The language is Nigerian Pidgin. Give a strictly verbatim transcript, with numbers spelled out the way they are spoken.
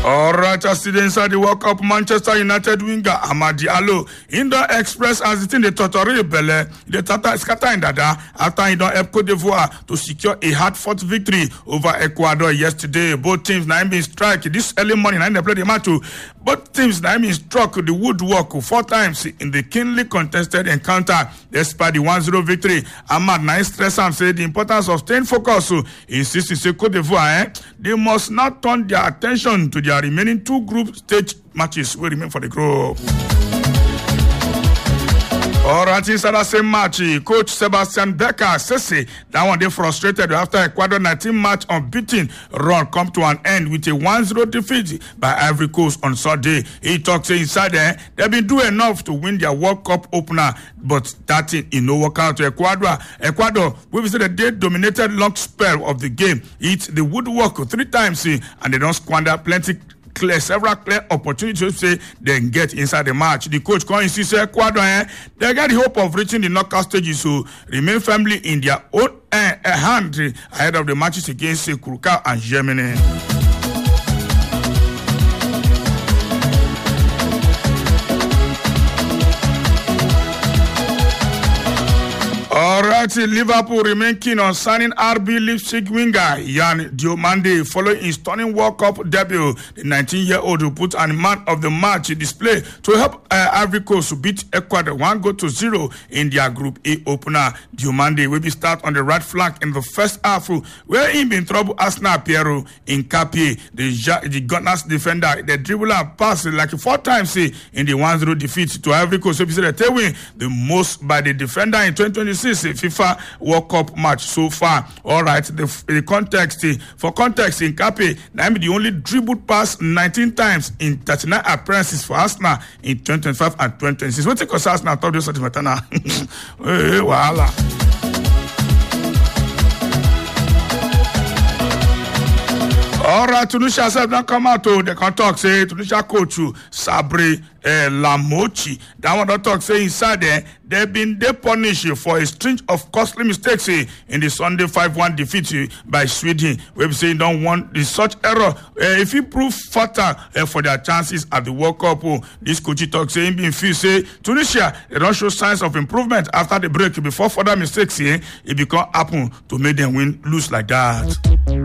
All right, as still inside the World Cup, Manchester United winger Amad Diallo in the express as it in the Totori Bele, the Tata scatter in Dada after he don't help Cote d'Ivoire to secure a hard-fought victory over Ecuador yesterday. Both teams now been strike this early morning and they played the match. Both teams now been struck the woodwork four times in the keenly contested encounter. Despite the one zero victory, Amad now stress and said the importance of staying focused. He insists to say Cote d'Ivoire, eh, they must not turn their attention to their remaining two group stage matches will remain for the group. All right, inside that same match, Coach Sebastian Becker says that one they frustrated after Ecuador nineteen match unbeaten run come to an end with a one zero defeat by Ivory Coast on Sunday. He talks inside there, they've been doing enough to win their World Cup opener, but that in no work out to Ecuador. Ecuador, we said that they dominated long spell of the game, hit the woodwork three times, and they don't squander plenty clear several clear opportunities to say they can get inside the match. The coach can insist Ecuador, eh, they got the hope of reaching the knockout stages, so remain firmly in their own eh, eh, hand ahead of the matches against Curacao and Germany. All right, Liverpool remain keen on signing R B Leipzig winger Yan Diomande following his stunning World Cup debut. The nineteen-year-old who put an man of the match display to help uh, Ivory Coast to beat Ecuador one goal to zero in their Group A opener. Diomande will be start on the right flank in the first half, where he been trouble Arsenal Piero in Capie, the, the Gunners defender. The dribbler passed like four times in the one zero defeat to Ivory Coast. So they win the most by the defender in twenty twenty-six FIFA World Cup match so far. All right, the, the context for context in Cape, I'm the only dribbled pass nineteen times in thirty-nine appearances for Arsenal in twenty twenty-five and twenty twenty-six. What take us Arsenal top this sort of matter now? Hey, voila. All right, Tunisia said don't come out to the can talk say Tunisia coach Sabri eh, Lamochi. That one don't talk say inside there they've been they punished for a string of costly mistakes eh, in the Sunday five one defeat eh, by Sweden. We've saying don't want the such error eh, if he prove fatal eh, for their chances at the World Cup. Oh, this coach talk saying being feel say Tunisia they don't show signs of improvement after the break before further mistakes eh, it become happen to make them win lose like that.